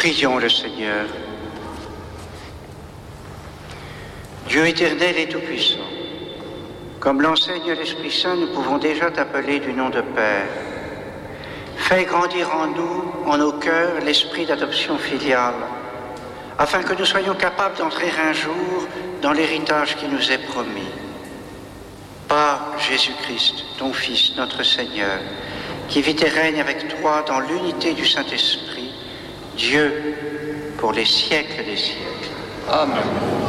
Prions le Seigneur. Dieu éternel et tout-puissant, comme l'enseigne l'Esprit Saint, nous pouvons déjà t'appeler du nom de Père. Fais grandir en nous, en nos cœurs, l'esprit d'adoption filiale, afin que nous soyons capables d'entrer un jour dans l'héritage qui nous est promis. Par Jésus-Christ, ton Fils, notre Seigneur, qui vit et règne avec toi dans l'unité du Saint-Esprit, Dieu, pour les siècles des siècles. Amen.